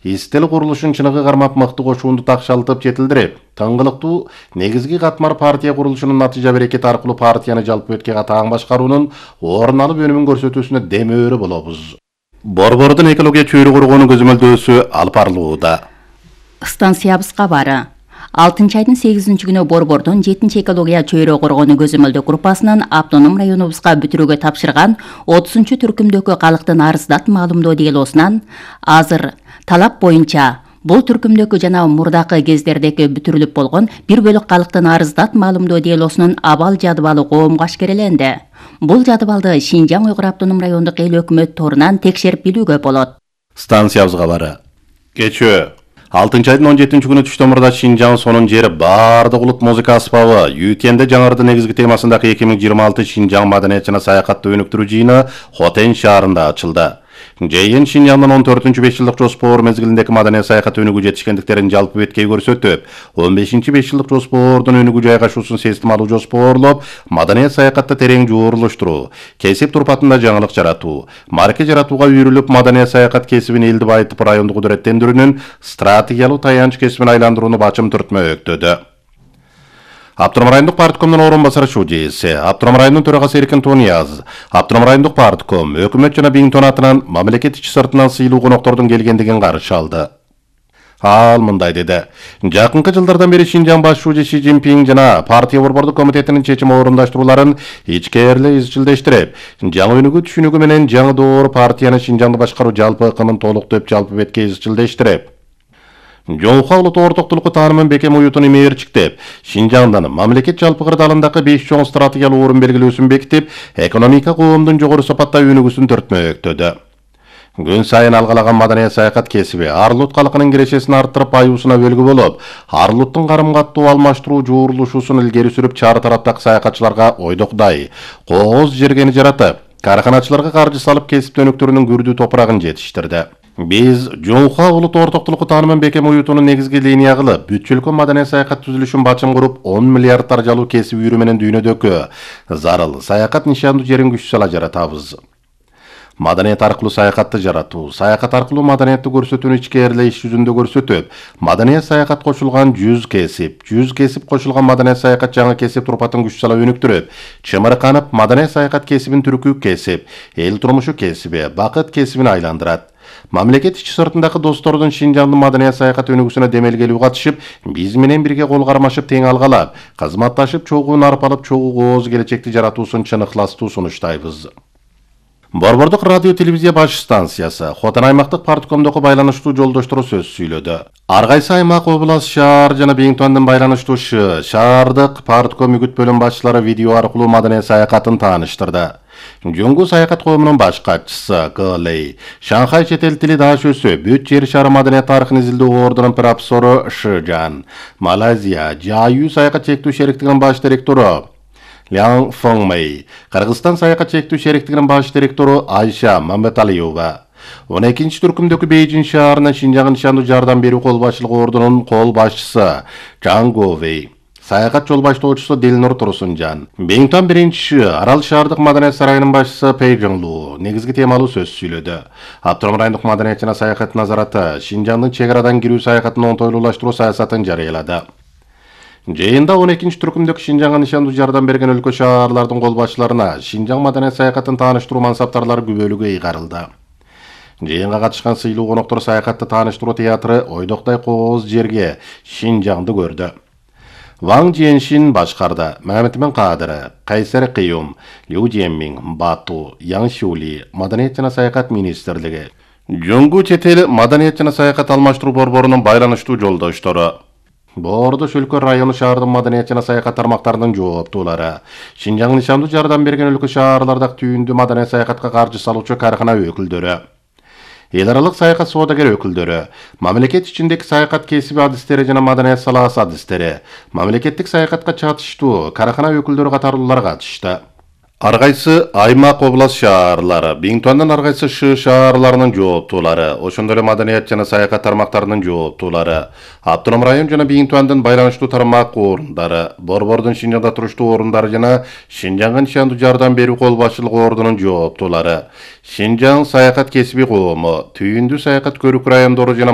истел курулушун чыныгы кармап мыкты кошуунду такшалтып жетилдирип, тыңгылыктуу негизги катмар партия курулушунун натыйжа берекети аркылуу партияны жалпы бетке катаң башкаруунун орун алып өнүмүн көрсөтүүсүнө демөөрү болобуз. Борбордун экология чөйрө коргоонун көзөмөлдөөсү алып барылууда. Станциябыз кабары. 6 айдын 8 күнү Борбордун 7 экология чөйрө коргоonu көзөмөлдөө группасынын автоном районубузга бүтүрүүгө тапшырган 30 түркүмдөгү калктын арыздат маалымдоо делосунан азыр талап боюнча бул түркүмдөгү жана мурдакы кездердеги бүтүрүлүп болгон бир бөлүк калктын арыздат маалымдоо делосунун абал жадыбалы коомго ашкереленди. Бул жадыбалды Шинжаң Уйгур автоном райондук эл өкмөт торунан текшерип билүүгө болот. Станциябыз кабары. Кечөө 6 айдын 17 күнү түштөмурда Шинжаң сонун жери баардык улут музыка аспабы Ютенде жаңырды негизги темасындагы 2026 Шинжаң маданият жана саякатты өнүктүрүү жыйыны Хотен шаарында ачылды. Жыйын Шинжаңдын 14-5 жылдык жоспор мезгилиндеги маданият саякат өнүгүү жетишкендиктерин жалпы бетке көрсөтүп, 15-5 жылдык жоспордун өнүгүү жайгашуусун системалуу жоспорлоп, маданият саякатты терең жуурулуштуруу, кесип турпатында жаңылык жаратуу, марке жаратууга үйрүлүп, маданият саякат кесибин элди байытып райондук кудуреттендирүүнүн стратегиялуу таянч кесибин айландырууну бачым түртмөктөдү. Автоном райондук парткомдун орун басары шужеси, Автоном районунун төрагасы Эркин Тонияз, Автоном райондук партком, өкмөт жана Биңтон атынан мамлекет ичи сыртынан сыйлуу коноктордун келгендигин каршы алды. Ал мындай деди: жакынкы жылдардан бери Шинжаң баш шужи Ши Цзиньпин жана партия борбордук комитетинин чечим орундаштырууларын ичкээрле изчилдештирип, жаңы өнүгүү түшүнүгү менен жаңы доор партияны Шинжаңды башкаруу жалпы ыкымын толуктоп жалпы бетке изчилдештирип, Жоңха улут ортоктулукку таанымын бекем уютун имээрчиктеп, Шинжаңдын мамлекет жалпы кырдаалындагы 5 чоң стратегиялуу орун белгилөөсүн бекитип, экономика коомдун жогору сапатта өнүгүүсүн түртмөктөдү. Күн сайын алгалаган маданият саякат кесиби Арлут калкынын кирешесин арттырып аюусуна бөлгү болуп, Арлуттун карым-каттуу алмаштыруу жуурулушуусун илгери сүрүп, чары тараптагы саякатчыларга ойдокдай кооз жергени жаратып, карканачыларга каржы салып кесип өнүктүрүүнүн күрдүү топурагын жетиштирди. Биз Жоңха улут ортоктулукку таанымын бекем уютунун негизги линия кылып, бүт маданият саякат түзүлүшүн бачым куруп, 10 миллиардтар жалуу кесип үйрүү менен дүйнөдөгү зарыл саякат нишандуу жерин күч сала жаратабыз. Маданият аркылуу саякатты жаратуу, саякат аркылуу маданиятты көрсөтүүнү ичкээрле иш жүзүндө көрсөтүп, маданият саякат кошулган 100 кесип кошулган маданият саякат жаңы кесип турпатын күч сала өнүктүрүп, чымырканып маданият саякат кесибин түркүү кесип, эл турмушу кесиби, бакыт кесибин айландырат. Мамлекет ичи сыртындагы достордун Шинжаңдын маданият саякат өнүгүүсүнө демелгелүү катышып, биз менен бирге кол кармашып тең алгалап, кызматташып чогуу нарп алып чогуу кооз келечекти жаратуусун чыныктастуу сунуштайбыз. Борбордук радио телевизия баш станциясы Хотен аймактык парткомдогу байланыштуу жолдоштору сөз сүйлөдү. Ар кайсы аймак, област, шаар жана Биңтондун байланыштуу шаардык партком үгүт бөлүм башчылары видео аркылуу маданият саякатын тааныштырды. Жоңгу саякат коомунун баш катчысы Гэлэй, Шанхай чет эл тили даашөсү, бүт жер шары маданият тарыхын изилдөө ордунун профессору Шижан, Малайзия Жаю саякат чектүү шериктигинин баш директору Лян Фэнгмэй, Кыргызстан саякат чектүү шериктигинин баш директору Айша Мамбеталиева, 12 түркүмдөгү Бейжин шаарына Шинжаң нишандуу жардам берүү кол башчылыгы ордунун кол башчысы Чан Говей, саякат жол баштоочусу Дилнур Турсунжан, Биңтон 1 Арал шаардык маданият сарайынын башчысы Пэй Жыңлуу негизги темалуу сөз сүйлөдү. Автоном райондук маданият жана саякат назараты Шинжаңдын чек арадан кирүү саякатын оңтойлуулаштыруу саясатын жарыялады. Жыйында 12 түркүмдөгү Шинжаңга нишандуу жардам берген өлкө шаарлардын кол башчыларына Шинжаң маданият саякатын тааныштыруу мансаптарлары күбөлүгү ыйгарылды. Жыйынга катышкан сыйлуу коноктор саякатты тааныштыруу театры ойдоктай кооз жерге Шинжаңды көрдү. Ваң Жиэншин башкарды, Мамедмен Кадыры, Кайсер Кыюм, Лю Жиэнмин, Бату, Яң Шули, Маданият жана саякат министрлиги, Жоңгу чет эл маданият жана саякат алмаштыруу борборунун байланыштуу жолдоштору, Бордош өлкө району шаардын маданият жана саякат тармактарынын жооптуулары, Шинжаң нишандуу жардам берген өлкө шаарлардагы түйүндүү маданият саякатка каржы салуучу каркана өкүлдөрү, эл аралык саякат соодагер өкүлдөрү, мамлекет ичиндеги саякат кесиби адистери жана маданият салаасы адистери, мамлекеттик саякатка чатыштуу каркана өкүлдөрү катарлуулар катышты. Ар кайсы аймак, област шаарлары, Биңтондун ар кайсы шаарларынын жооптуулары, ошондой эле маданият жана саякат тармактарынын жооптуулары, Автоном район жана Биңтондун байланыштуу тармак орундары, Борбордун Шинжаңда туруштуу орундары жана Шинжаңга нишандуу жардам берүү кол башчылыгы ордунун жооптуулары, Шинжаң саякат кесиби коому, түйүндүү саякат көрүк райондору жана